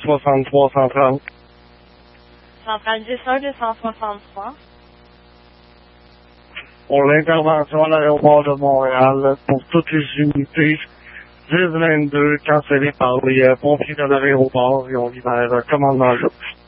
63 130. Centrale 1 263. Pour l'intervention à l'aéroport de Montréal, pour toutes les unités 10-22 cancellées par les pompiers de l'aéroport, ils ont libéré un commandement rouge.